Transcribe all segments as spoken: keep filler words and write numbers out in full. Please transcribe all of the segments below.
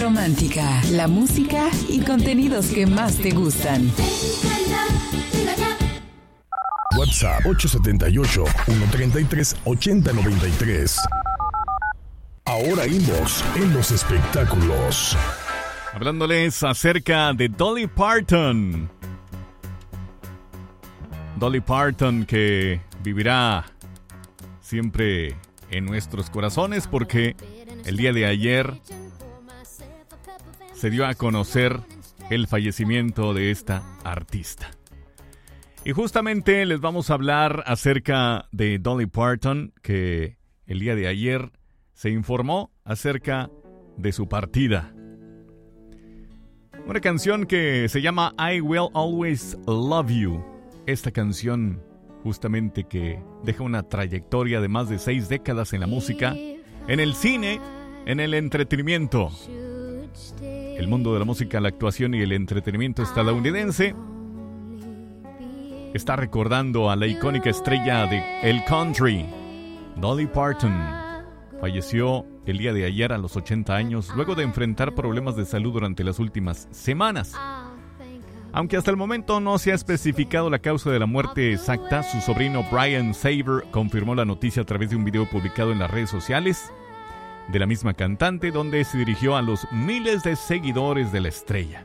romántica, la música y contenidos que más te gustan. WhatsApp ocho siete ocho, uno tres tres, ocho cero nueve tres. Ahora inbox en los espectáculos. Hablándoles acerca de Dolly Parton. Dolly Parton, que vivirá siempre en nuestros corazones porque el día de ayer se dio a conocer el fallecimiento de esta artista. Y justamente les vamos a hablar acerca de Dolly Parton, que el día de ayer se informó acerca de su partida. Una canción que se llama I Will Always Love You. Esta canción justamente que deja una trayectoria de más de seis décadas en la música, en el cine, en el entretenimiento. El mundo de la música, la actuación y el entretenimiento estadounidense está recordando a la icónica estrella de el country, Dolly Parton. Falleció el día de ayer a los ochenta años, luego de enfrentar problemas de salud durante las últimas semanas. Aunque hasta el momento no se ha especificado la causa de la muerte exacta, su sobrino Brian Saber confirmó la noticia a través de un video publicado en las redes sociales de la misma cantante, donde se dirigió a los miles de seguidores de la estrella.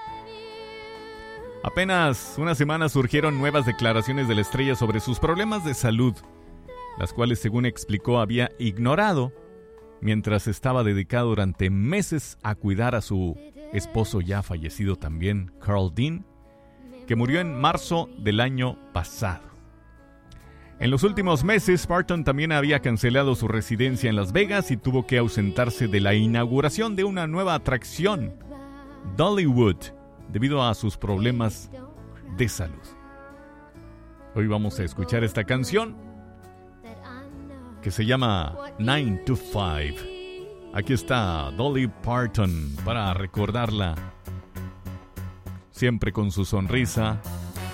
Apenas una semana surgieron nuevas declaraciones de la estrella sobre sus problemas de salud, las cuales, según explicó, había ignorado mientras estaba dedicado durante meses a cuidar a su esposo ya fallecido también, Carl Dean, que murió en marzo del año pasado. En los últimos meses, Parton también había cancelado su residencia en Las Vegas y tuvo que ausentarse de la inauguración de una nueva atracción, Dollywood, debido a sus problemas de salud. Hoy vamos a escuchar esta canción que se llama nine to five. Aquí está Dolly Parton para recordarla siempre con su sonrisa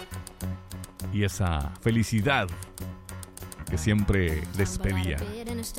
y esa felicidad que siempre despedía.